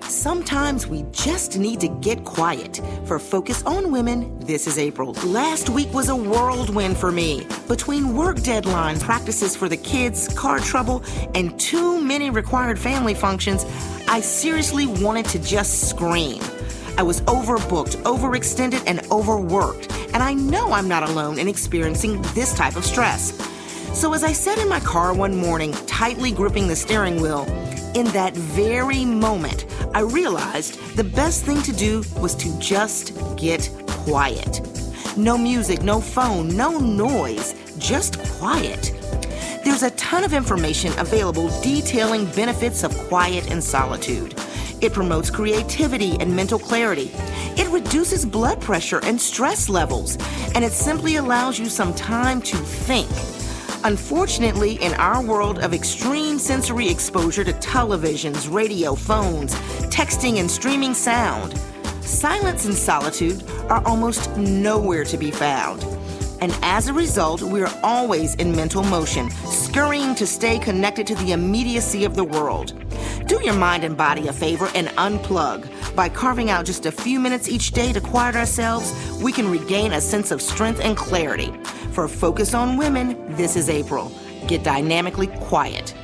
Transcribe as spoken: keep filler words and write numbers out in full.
Sometimes we just need to get quiet. For Focus on Women, this is April. Last week was a whirlwind for me. Between work deadlines, practices for the kids, car trouble, and too many required family functions, I seriously wanted to just scream. I was overbooked, overextended, and overworked, and I know I'm not alone in experiencing this type of stress. So as I sat in my car one morning, tightly gripping the steering wheel, in that very moment, I realized the best thing to do was to just get quiet. No music, no phone, no noise, just quiet. There's a ton of information available detailing benefits of quiet and solitude. It promotes creativity and mental clarity. It reduces blood pressure and stress levels, and it simply allows you some time to think. Unfortunately, in our world of extreme sensory exposure to televisions, radio, phones, texting, and streaming sound, silence and solitude are almost nowhere to be found. And as a result, we're always in mental motion, scurrying to stay connected to the immediacy of the world. Do your mind and body a favor and unplug. By carving out just a few minutes each day to quiet ourselves, we can regain a sense of strength and clarity. For Focus on Women, this is April. Get dynamically quiet.